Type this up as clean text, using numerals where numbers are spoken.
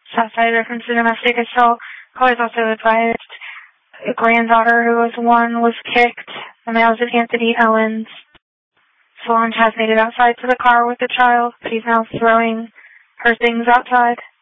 Southside reference to domestic assault. Callers also advised a granddaughter who was 1 was kicked. The male is at Anthony Owens. Solange has made it outside to the car with the child, but he's now throwing her things outside.